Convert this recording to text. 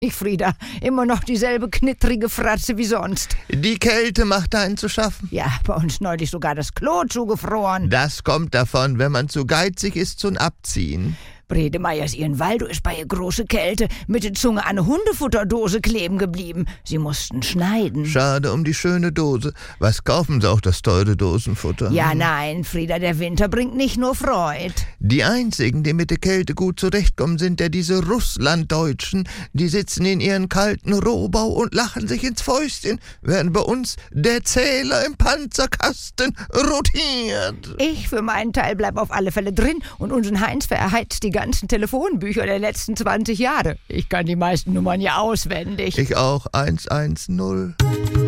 Ich, Frieda, immer noch dieselbe knittrige Fratze wie sonst. Die Kälte macht einen zu schaffen. Ja, bei uns neulich sogar das Klo zugefroren. Das kommt davon, wenn man zu geizig ist zum Abziehen. Bredemeyers ihren Waldo ist bei ihr große Kälte mit der Zunge an eine Hundefutterdose kleben geblieben. Sie mussten schneiden. Schade um die schöne Dose. Was kaufen Sie auch das teure Dosenfutter? Ja, nein, Frieda, der Winter bringt nicht nur Freud. Die einzigen, die mit der Kälte gut zurechtkommen, sind ja diese Russlanddeutschen. Die sitzen in ihren kalten Rohbau und lachen sich ins Fäustchen, während bei uns der Zähler im Panzerkasten rotiert. Ich für meinen Teil bleib auf alle Fälle drin und unseren Heinz verheizt die ganzen Telefonbücher der letzten 20 Jahre. Ich kann die meisten Nummern ja auswendig. Ich auch, 110.